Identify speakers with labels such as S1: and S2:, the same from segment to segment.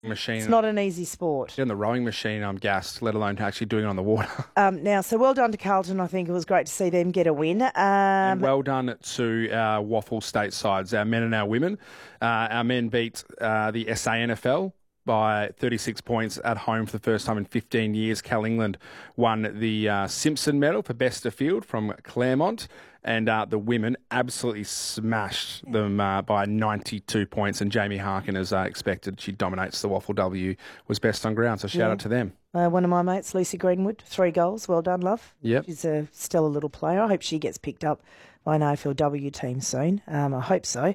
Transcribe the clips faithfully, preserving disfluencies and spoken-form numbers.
S1: machine.
S2: It's not an easy sport.
S1: In the rowing machine, I'm gassed, let alone actually doing it on the water.
S2: Um, now, so well done to Carlton. I think it was great to see them get a win. Um,
S1: and well done to our Waffle State sides, our men and our women. Uh, our men beat uh, the S A N F L by thirty-six points at home for the first time in fifteen years. Cal England won the uh, Simpson Medal for best of field from Claremont, and uh, the women absolutely smashed them uh, by ninety-two points, and Jamie Harkin, as uh, expected, she dominates the Waffle W, was best on ground, so shout
S2: Yeah.
S1: out to them.
S2: Uh, one of my mates, Lucy Greenwood, three goals. Well done, love.
S1: Yep.
S2: She's a stellar little player. I hope she gets picked up by an A F L W team soon. Um, I hope so.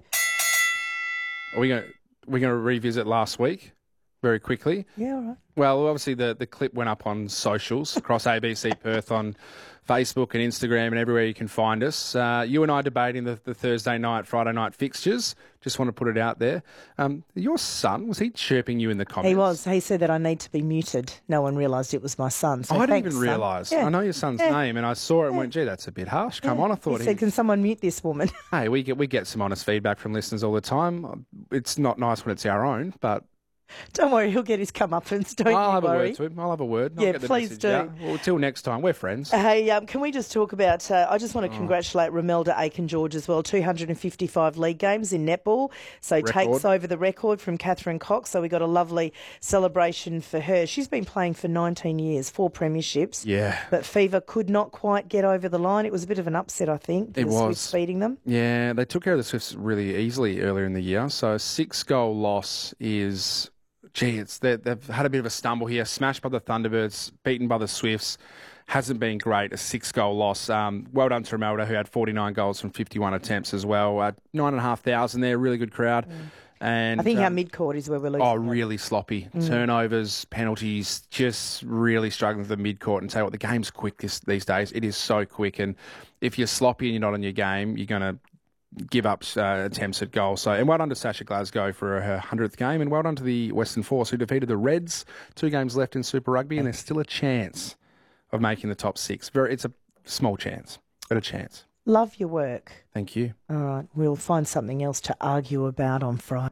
S1: Are we going we're going to revisit last week very quickly?
S2: Yeah, all right.
S1: Well, obviously the, the clip went up on socials across A B C Perth on Facebook and Instagram and everywhere you can find us. Uh, you and I debating the, the Thursday night, Friday night fixtures. Just want to put it out there. Um, your son, was he chirping you in the comments?
S2: He was. He said that I need to be muted. No one realised it was my son. So
S1: I didn't
S2: thanks,
S1: even
S2: son.
S1: realise.
S2: Yeah.
S1: I know your son's
S2: Yeah.
S1: name, and I saw it and
S2: Yeah.
S1: went, gee, that's a bit harsh. Come
S2: Yeah.
S1: on, I thought
S2: he
S1: he...
S2: said, can someone mute this woman?
S1: Hey, we get we get some honest feedback from listeners all the time. It's not nice when it's our own, but...
S2: Don't worry, he'll get his comeuppance. Don't
S1: I'll
S2: you
S1: have
S2: worry.
S1: a word to him. I'll have a word. I'll
S2: Yeah,
S1: get the
S2: please
S1: message
S2: do.
S1: out. Well, until next time, we're friends.
S2: Hey, um, can we just talk about, uh, I just want to
S1: Oh.
S2: congratulate Romelda Aiken-George as well, two hundred fifty-five league games in netball, so
S1: Record.
S2: takes over the record from Catherine Cox, so we got a lovely celebration for her. She's been playing for nineteen years, four premierships,
S1: Yeah.
S2: but Fever could not quite get over the line. It was a bit of an upset, I think,
S1: It
S2: the
S1: was.
S2: Swifts beating them.
S1: Yeah, they took care of the Swifts really easily earlier in the year. So a six-goal loss is, gee, it's they, they've had a bit of a stumble here. Smashed by the Thunderbirds, beaten by the Swifts. Hasn't been great. A six-goal loss. Um, well done to Romelda, who had forty-nine goals from fifty-one attempts as well. Uh, nine and a half thousand there, really good crowd. Mm. And
S2: I think our
S1: um,
S2: mid-court is where we're losing.
S1: Oh,
S2: them.
S1: really sloppy.
S2: Mm.
S1: Turnovers, penalties, just really struggling with the mid-court. And tell you what, the game's quick this, these days. It is so quick. And if you're sloppy and you're not on your game, you're going to give up uh, attempts at goal. So, and well done to Sasha Glasgow for her hundredth game, and well done to the Western Force, who defeated the Reds. Two games left in Super Rugby, and there's still a chance of making the top six. Very, it's a small chance, but a chance.
S2: Love your work.
S1: Thank you.
S2: All right, we'll find something else to argue about on Friday.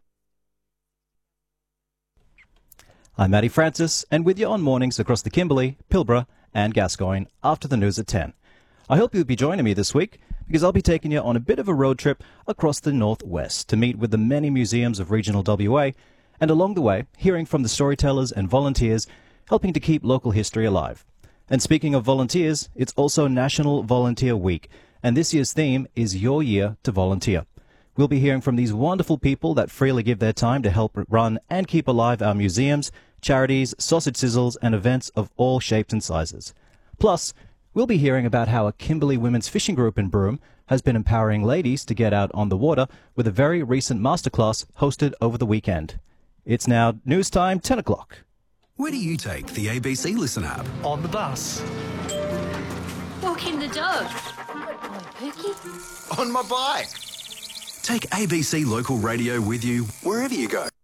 S3: I'm Matty Francis, and with you on mornings across the Kimberley, Pilbara and Gascoyne after the news at ten. I hope you'll be joining me this week, because I'll be taking you on a bit of a road trip across the northwest to meet with the many museums of regional W A, and along the way, hearing from the storytellers and volunteers helping to keep local history alive. And speaking of volunteers, it's also National Volunteer Week, and this year's theme is Your Year to Volunteer. We'll be hearing from these wonderful people that freely give their time to help run and keep alive our museums, charities, sausage sizzles, and events of all shapes and sizes. Plus, we'll be hearing about how a Kimberley Women's Fishing Group in Broome has been empowering ladies to get out on the water with a very recent masterclass hosted over the weekend. It's now news time, ten o'clock.
S4: Where do you take the A B C Listen app?
S5: On the bus.
S6: Walking the dog. Good boy, Pookie.
S4: On my bike. Take A B C Local Radio with you wherever you go.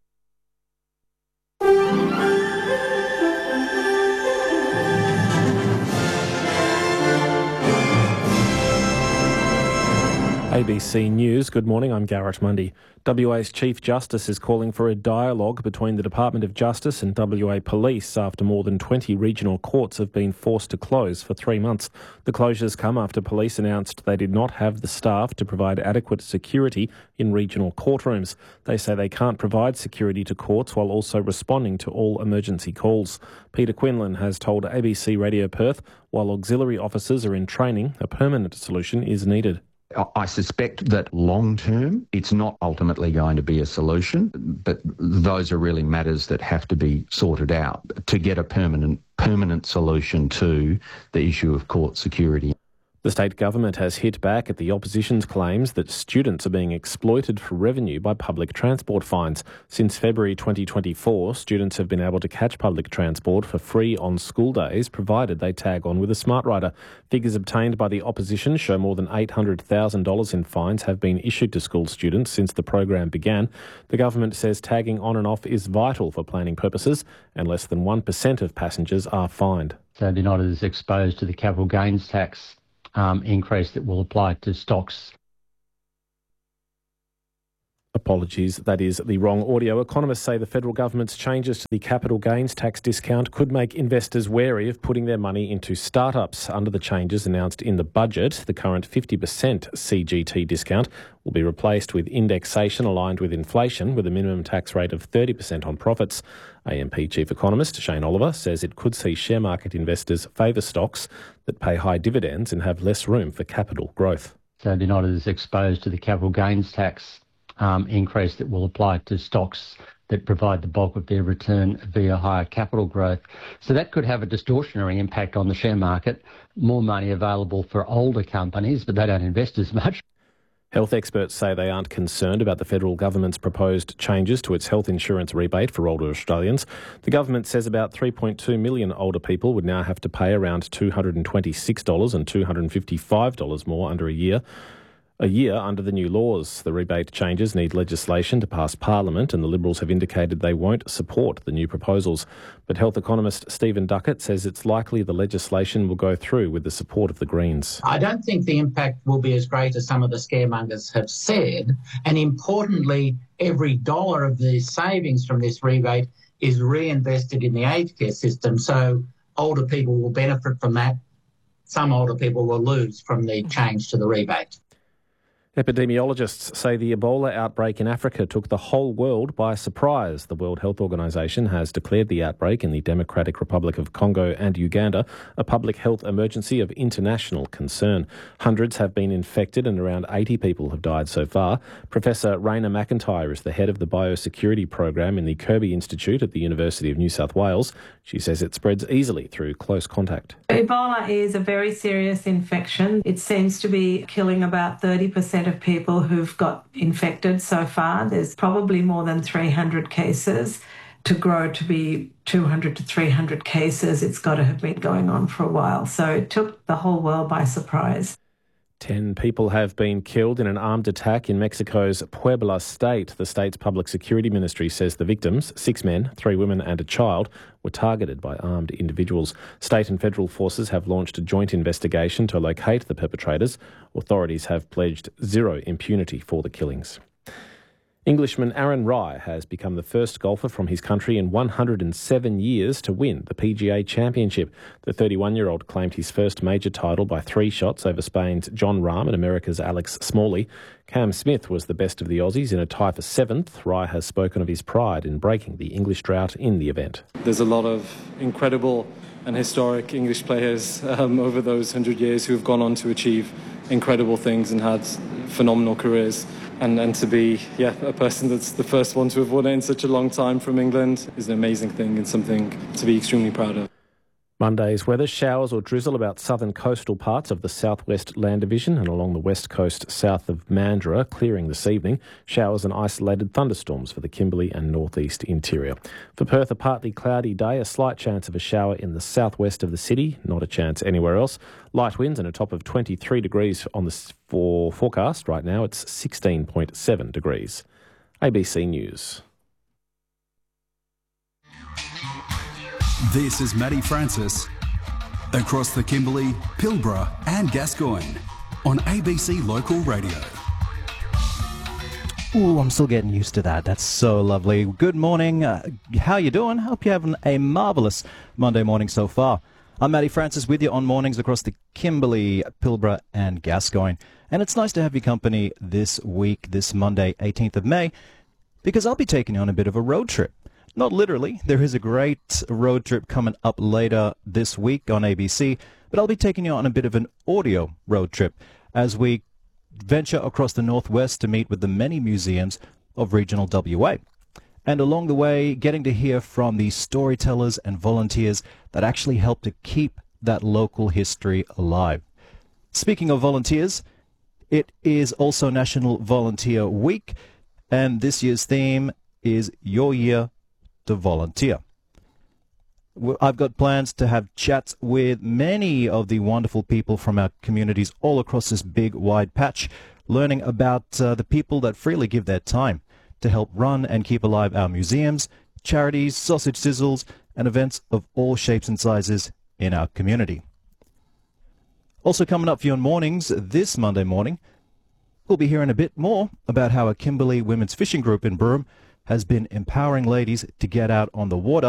S5: A B C News, good morning, I'm Garrett Mundy. W A's Chief Justice is calling for a dialogue between the Department of Justice and W A Police after more than twenty regional courts have been forced to close for three months. The closures come after police announced they did not have the staff to provide adequate security in regional courtrooms. They say they can't provide security to courts while also responding to all emergency calls. Peter Quinlan has told A B C Radio Perth while auxiliary officers are in training, a permanent solution is needed.
S7: I suspect that long term, it's not ultimately going to be a solution, but those are really matters that have to be sorted out to get a permanent permanent solution to the issue of court security.
S5: The state government has hit back at the opposition's claims that students are being exploited for revenue by public transport fines. Since February twenty twenty-four, students have been able to catch public transport for free on school days, provided they tag on with a smart rider. Figures obtained by the opposition show more than eight hundred thousand dollars in fines have been issued to school students since the program began. The government says tagging on and off is vital for planning purposes, and less than one percent of passengers are fined.
S8: So they're not as exposed to the capital gains tax Um, increase that will apply to stocks.
S5: A Apologies, that is the wrong audio. Economists say the federal government's changes to the capital gains tax discount could make investors wary of putting their money into startups. Under the changes announced in the budget, the current fifty percent C G T discount will be replaced with indexation aligned with inflation, with a minimum tax rate of thirty percent on profits. A M P Chief Economist Shane Oliver says it could see share market investors favour stocks that pay high dividends and have less room for capital growth.
S8: So they're not as exposed to the capital gains tax Um, increase that will apply to stocks that provide the bulk of their return via higher capital growth. So that could have a distortionary impact on the share market. More money available for older companies, but they don't invest as much.
S5: Health experts say they aren't concerned about the federal government's proposed changes to its health insurance rebate for older Australians. The government says about three point two million older people would now have to pay around two hundred twenty-six dollars and two hundred fifty-five dollars more under a year. A year under the new laws. The rebate changes need legislation to pass Parliament, and the Liberals have indicated they won't support the new proposals. But health economist Stephen Duckett says it's likely the legislation will go through with the support of the Greens.
S9: I don't think the impact will be as great as some of the scaremongers have said, and importantly, every dollar of the savings from this rebate is reinvested in the aged care system, so older people will benefit from that. Some older people will lose from the change to the rebate.
S5: Epidemiologists say the Ebola outbreak in Africa took the whole world by surprise. The World Health Organization has declared the outbreak in the Democratic Republic of Congo and Uganda a public health emergency of international concern. Hundreds have been infected and around eighty people have died so far. Professor Raina McIntyre is the head of the biosecurity program in the Kirby Institute at the University of New South Wales. She says it spreads easily through close contact.
S10: Ebola is a very serious infection. It seems to be killing about thirty percent of people who've got infected so far. There's probably more than three hundred cases. To grow to be two hundred to three hundred cases, it's got to have been going on for a while. So it took the whole world by surprise.
S5: Ten people have been killed in an armed attack in Mexico's Puebla state. The state's public security ministry says the victims, six men, three women and a child, were targeted by armed individuals. State and federal forces have launched a joint investigation to locate the perpetrators. Authorities have pledged zero impunity for the killings. Englishman Aaron Rai has become the first golfer from his country in one hundred seven years to win the P G A Championship. The thirty-one-year-old claimed his first major title by three shots over Spain's John Rahm and America's Alex Smalley. Cam Smith was the best of the Aussies in a tie for seventh. Rai has spoken of his pride in breaking the English drought in the event.
S11: There's a lot of incredible and historic English players um, over those hundred years who have gone on to achieve incredible things and had phenomenal careers. And, and to be yeah, a person that's the first one to have won it in such a long time from England is an amazing thing and something to be extremely proud of.
S5: Monday's weather, showers or drizzle about southern coastal parts of the southwest land division and along the west coast south of Mandurah, clearing this evening. Showers and isolated thunderstorms for the Kimberley and northeast interior. For Perth, a partly cloudy day, a slight chance of a shower in the southwest of the city, not a chance anywhere else. Light winds and a top of twenty-three degrees on the for forecast. Right now it's sixteen point seven degrees. A B C News.
S4: This is Matty Francis across the Kimberley, Pilbara and Gascoyne on A B C Local Radio.
S3: Ooh, I'm still getting used to that. That's so lovely. Good morning. Uh, how you doing? Hope you're having a marvellous Monday morning so far. I'm Matty Francis with you on mornings across the Kimberley, Pilbara and Gascoyne. And it's nice to have your company this week, this Monday, eighteenth of May, because I'll be taking you on a bit of a road trip. Not literally. There is a great road trip coming up later this week on A B C, but I'll be taking you on a bit of an audio road trip as we venture across the northwest to meet with the many museums of regional W A. And along the way, getting to hear from the storytellers and volunteers that actually help to keep that local history alive. Speaking of volunteers, it is also National Volunteer Week, and this year's theme is Your Year to Volunteer. I've got plans to have chats with many of the wonderful people from our communities all across this big, wide patch, learning about uh, the people that freely give their time to help run and keep alive our museums, charities, sausage sizzles, and events of all shapes and sizes in our community. Also coming up for your mornings this Monday morning, we'll be hearing a bit more about how a Kimberley women's fishing group in Broome has been empowering ladies to get out on the water.